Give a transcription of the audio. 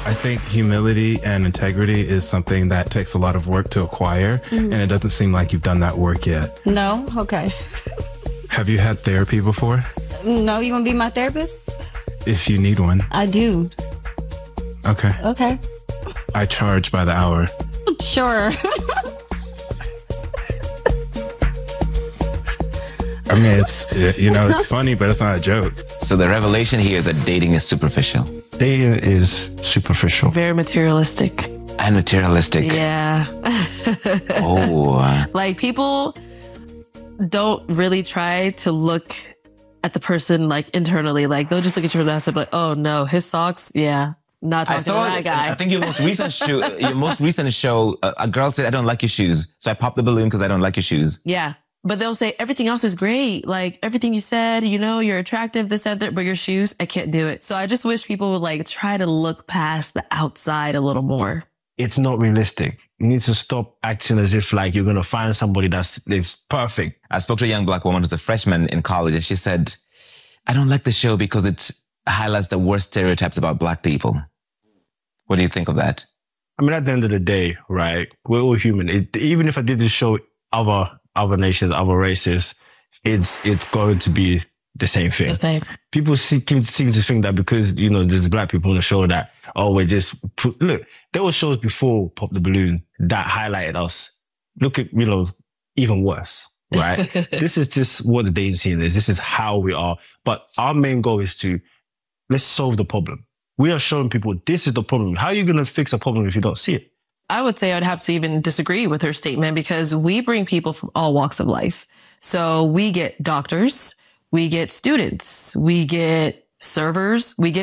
I think humility and integrity is something that takes a lot of work to acquire, and it doesn't seem like you've done that work yet. No? Okay. Have you had therapy before? No, you want to be my therapist? If you need one. I do. Okay. Okay. I charge by the hour. Sure. I mean, it's funny, but it's not a joke. So the revelation here is that dating is superficial. Dating is superficial. Very materialistic. And materialistic. Yeah. Oh. Like, people don't really try to look at the person, like, internally. Like, they'll just look at you and be like, oh no, his socks, yeah. Not talking to that guy. I think your most recent show, a girl said, I don't like your shoes. So I popped the balloon because I don't like your shoes. Yeah. But they'll say, everything else is great. Like, everything you said, you're attractive, this, that, but your shoes, I can't do it. So I just wish people would, like, try to look past the outside a little more. It's not realistic. You need to stop acting as if, like, you're going to find somebody that's perfect. I spoke to a young black woman who's a freshman in college, and she said, I don't like the show because it highlights the worst stereotypes about black people. What do you think of that? I mean, at the end of the day, right, we're all human. Even if I did this show other nations, other races, it's going to be the same thing. The same. People seem to think that because, there's black people on the show that, we're just... Look, there were shows before Pop the Balloon that highlighted us. Look at, even worse, right? This is just what the dating scene is. This is how we are. But our main goal is let's solve the problem. We are showing people this is the problem. How are you going to fix a problem if you don't see it? I would say I'd have to even disagree with her statement, because we bring people from all walks of life. So we get doctors, we get students, we get servers, we get